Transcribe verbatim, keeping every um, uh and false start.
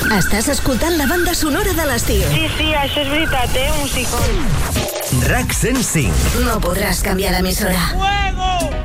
Estàs escoltant la banda sonora de l'estiu. Sí, sí, això és veritat, eh, musicón. RAC cent cinc. No podràs canviar d'emissora. ¡Fuego!